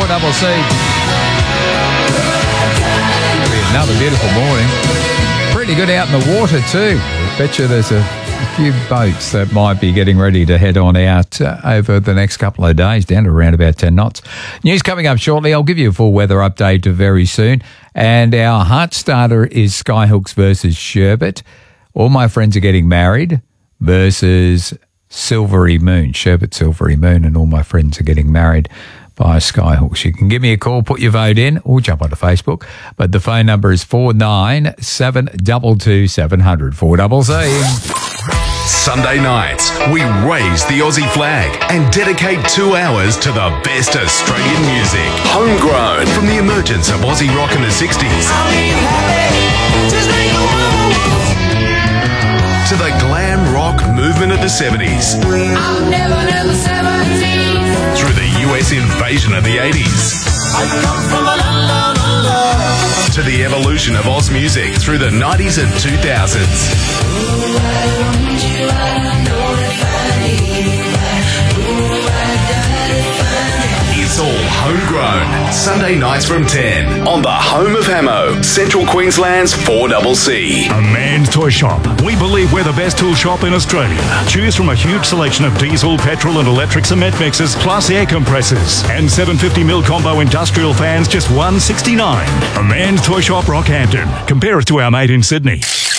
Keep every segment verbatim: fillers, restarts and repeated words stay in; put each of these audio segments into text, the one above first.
four double C. It'll be another beautiful morning. Pretty good out in the water too. Bet you there's a, a few boats that might be getting ready to head on out uh, over the next couple of days, down to around about ten knots. News coming up shortly. I'll give you a full weather update very soon. And our heart starter is Skyhooks versus Sherbet. All my friends are getting married versus Silvery Moon. Sherbet, Silvery Moon, and all my friends are getting married by Skyhooks. You can give me a call, put your vote in, or jump onto Facebook. But the phone number is four nine seven two two seven zero zero, four double C. Sunday nights, we raise the Aussie flag and dedicate two hours to the best Australian music. Homegrown from the emergence of Aussie rock in the sixties to the glam rock movement of the seventies. I'm never, never seventeen. Through the U S invasion of the eighties. I come from a land of love. To the evolution of Oz music through the nineties and two thousands. Ooh, I want you, I know if I need you. Ooh, I gotta find you. It's all homegrown. Sunday nights from ten on the home of Hamo, Central Queensland's four double C. A man's toy shop. We believe we're the best tool shop in Australia. Choose from a huge selection of diesel, petrol and electric cement mixers, plus air compressors. And seven hundred fifty mil combo industrial fans, just one sixty-nine. A man's toy shop, Rockhampton. Compare us to our mate in Sydney.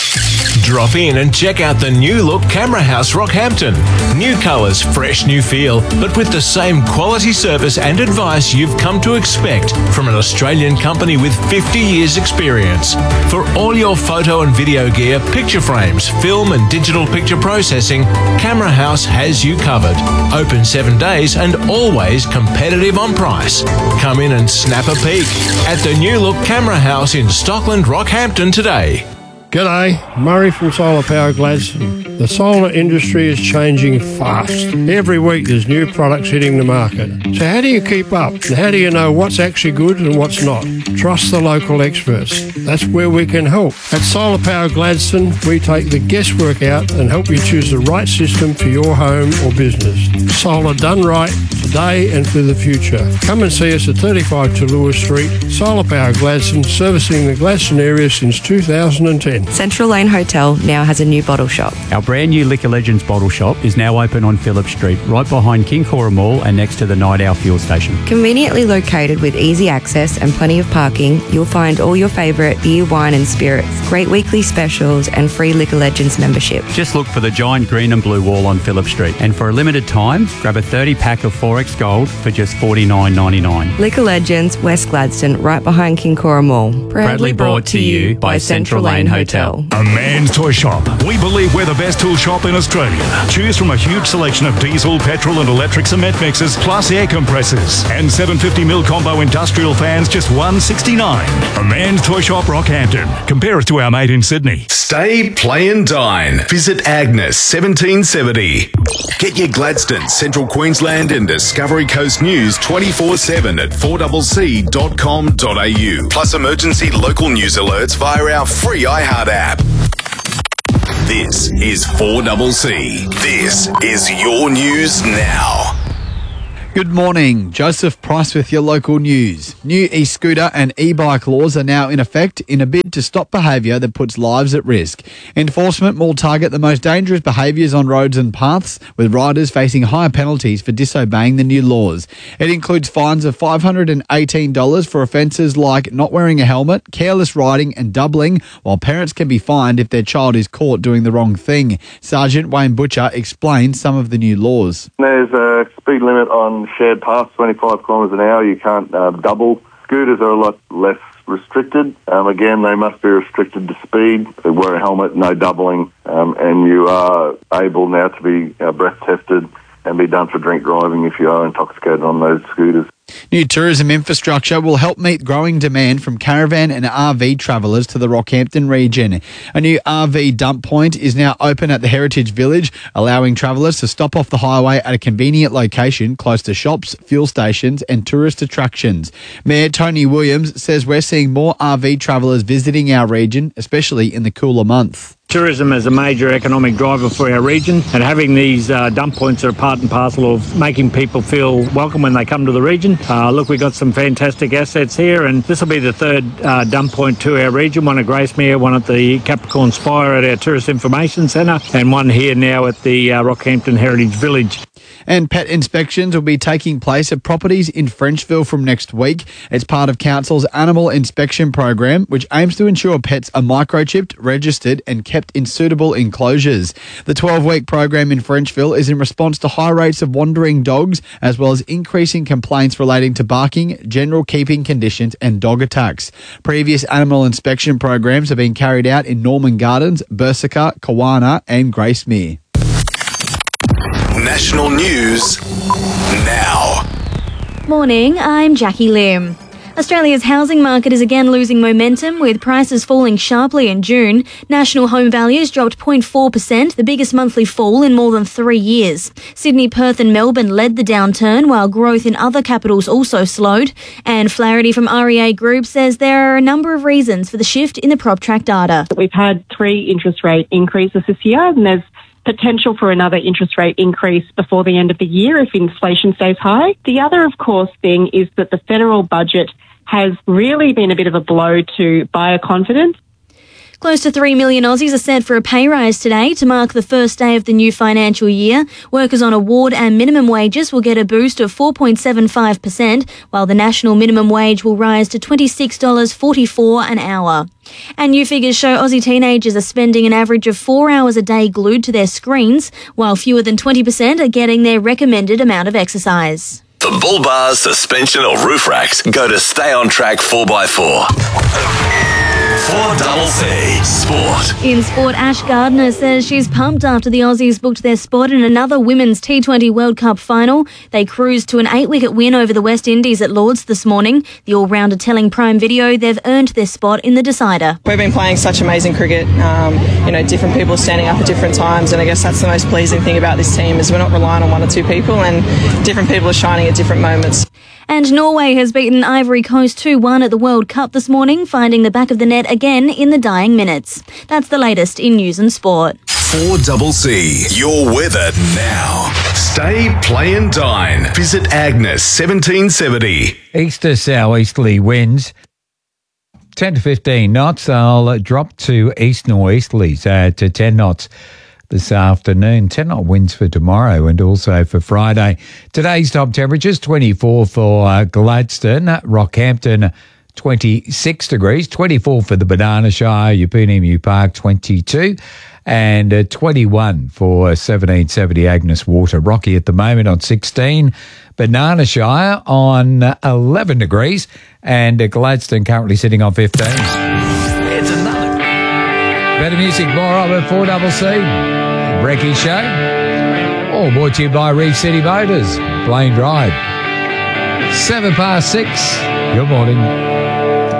Drop in and check out the new look Camera House Rockhampton. New colours, fresh new feel, but with the same quality service and advice you've come to expect from an Australian company with fifty years experience. For all your photo and video gear, picture frames, film and digital picture processing, Camera House has you covered. Open seven days and always competitive on price. Come in and snap a peek at the new look Camera House in Stockland, Rockhampton today. G'day, Murray from Solar Power Gladstone. The solar industry is changing fast. Every week there's new products hitting the market. So how do you keep up? And how do you know what's actually good and what's not? Trust the local experts. That's where we can help. At Solar Power Gladstone, we take the guesswork out and help you choose the right system for your home or business. Solar done right, today and for the future. Come and see us at thirty-five Talua Street, Solar Power Gladstone, servicing the Gladstone area since two thousand ten. Central Lane Hotel now has a new bottle shop. Our brand new Liquor Legends bottle shop is now open on Phillip Street, right behind King Cora Mall and next to the Night Owl fuel station. Conveniently located with easy access and plenty of parking, you'll find all your favourite beer, wine and spirits, great weekly specials and free Liquor Legends membership. Just look for the giant green and blue wall on Phillip Street, and for a limited time, grab a thirty pack of four X Gold for just forty-nine ninety-nine. Liquor Legends, West Gladstone, right behind King Cora Mall. Proudly, Proudly brought to you by Central Lane Hotel. A man's toy shop. We believe we're the best tool shop in Australia. Choose from a huge selection of diesel, petrol and electric cement mixers, plus air compressors. And seven hundred fifty mil combo industrial fans, just one sixty-nine. A man's toy shop, Rockhampton. Compare us to our mate in Sydney. Stay, play and dine. Visit Agnes seventeen seventy. Get your Gladstone, Central Queensland and Discovery Coast news twenty-four seven at four c c dot com dot a u. Plus emergency local news alerts via our free iHeart app. This is four C C. This is your news now. Good morning. Joseph Price with your local news. New e-scooter and e-bike laws are now in effect in a bid to stop behaviour that puts lives at risk. Enforcement will target the most dangerous behaviours on roads and paths, with riders facing higher penalties for disobeying the new laws. It includes fines of five hundred eighteen dollars for offences like not wearing a helmet, careless riding and doubling, while parents can be fined if their child is caught doing the wrong thing. Sergeant Wayne Butcher explains some of the new laws. There's a speed limit on shared paths, twenty-five kilometres an hour. You can't uh, double. Scooters are a lot less restricted. Um, again, they must be restricted to speed. They wear a helmet, no doubling, um, and you are able now to be uh, breath tested and be done for drink driving if you are intoxicated on those scooters. New tourism infrastructure will help meet growing demand from caravan and R V travellers to the Rockhampton region. A new R V dump point is now open at the Heritage Village, allowing travellers to stop off the highway at a convenient location close to shops, fuel stations and tourist attractions. Mayor Tony Williams says we're seeing more R V travellers visiting our region, especially in the cooler months. Tourism is a major economic driver for our region, and having these uh, dump points are part and parcel of making people feel welcome when they come to the region. Uh, look, we've got some fantastic assets here, and this will be the third uh, dump point to our region, one at Gracemere, one at the Capricorn Spire at our Tourist Information Centre, and one here now at the uh, Rockhampton Heritage Village. And pet inspections will be taking place at properties in Frenchville from next week. It's part of Council's Animal Inspection Program, which aims to ensure pets are microchipped, registered and kept in suitable enclosures. The twelve-week program in Frenchville is in response to high rates of wandering dogs, as well as increasing complaints relating to barking, general keeping conditions and dog attacks. Previous animal inspection programs have been carried out in Norman Gardens, Bersica, Kawana and Gracemere. National news now. Morning, I'm Jackie Lim. Australia's housing market is again losing momentum, with prices falling sharply in June. National home values dropped zero point four percent, the biggest monthly fall in more than three years. Sydney, Perth and Melbourne led the downturn, while growth in other capitals also slowed. And Flaherty from R E A Group says there are a number of reasons for the shift in the PropTrack data. We've had three interest rate increases this year, and there's potential for another interest rate increase before the end of the year if inflation stays high. The other, of course, thing is that the federal budget has really been a bit of a blow to buyer confidence. Close to three million Aussies are set for a pay rise today to mark the first day of the new financial year. Workers on award and minimum wages will get a boost of four point seven five percent, while the national minimum wage will rise to twenty-six dollars forty-four an hour. And new figures show Aussie teenagers are spending an average of four hours a day glued to their screens, while fewer than twenty percent are getting their recommended amount of exercise. For bull bars, suspension or roof racks, go to Stay On Track four by four. four double C Sport. In sport, Ash Gardner says she's pumped after the Aussies booked their spot in another Women's T twenty World Cup final. They cruised to an eight-wicket win over the West Indies at Lords this morning. The all-rounder telling Prime Video they've earned their spot in the decider. We've been playing such amazing cricket. Um, you know, different people standing up at different times, and I guess that's the most pleasing thing about this team is we're not relying on one or two people, and different people are shining at different moments. And Norway has beaten Ivory Coast two one at the World Cup this morning, finding the back of the net again in the dying minutes. That's the latest in news and sport. four double C, your weather now. Stay, play and dine. Visit Agnes seventeen seventy. East to southeasterly winds, ten to fifteen knots. They'll drop to east northeasterlies uh, to ten knots this afternoon. ten knot winds for tomorrow and also for Friday. Today's top temperatures, twenty-four for uh, Gladstone, Rockhampton, twenty-six degrees, twenty-four for the Banana Shire, Upenimu Park, twenty-two, and uh, twenty-one for seventeen seventy Agnes Water. Rocky at the moment on sixteen, Banana Shire on eleven degrees, and uh, Gladstone currently sitting on fifteen. It's another better music, more of it, four double C. Brekkie Show. All brought to you by Reef City Motors, Blaine Drive. Seven past six. Good morning.